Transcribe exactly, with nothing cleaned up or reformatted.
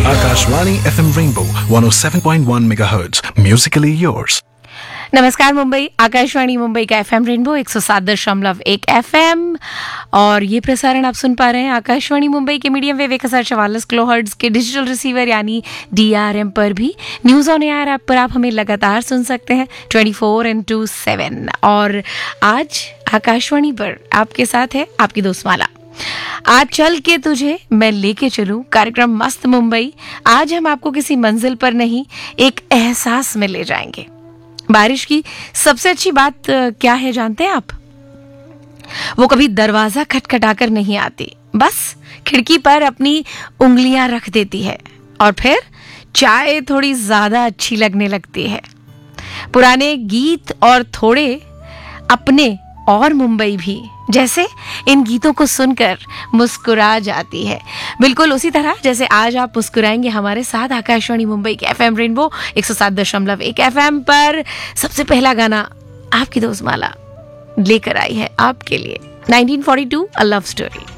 Akashvani F M Rainbow one oh seven point one megahertz. Musically yours. नमस्कार मुंबई, आकाशवाणी मुंबई का FM rainbow एक सौ सात दशमलव एक एफएम और ये प्रसारण आप सुन पा रहे हैं आकाशवाणी मुंबई के मीडियम वेव एक हजार चवालीस किलोहर्ट्ज के डिजिटल रिसीवर यानी डीआरएम पर भी। न्यूज़ ऑन एयर ऐप पर आप हमें लगातार सुन सकते हैं ट्वेंटी फोर इंटू सेवन। और आज आकाशवाणी पर आपके साथ है आपकी दोस्त माला। आज चल के तुझे मैं लेके चलूं कार्यक्रम मस्त मुंबई। आज हम आपको किसी मंजिल पर नहीं, एक एहसास में ले जाएंगे। बारिश की सबसे अच्छी बात क्या है जानते हैं आप? वो कभी दरवाजा खटखटाकर नहीं आती, बस खिड़की पर अपनी उंगलियां रख देती है और फिर चाय थोड़ी ज्यादा अच्छी लगने लगती है। पुराने गीत और थोड़े अपने और मुंबई भी, जैसे इन गीतों को सुनकर मुस्कुरा जाती है। बिल्कुल उसी तरह जैसे आज आप मुस्कुराएंगे हमारे साथ आकाशवाणी मुंबई के एफएम रेनबो एक सौ सात दशमलव एक एफएम पर। सबसे पहला गाना आपकी दोस्त माला लेकर आई है आपके लिए nineteen forty to a love story.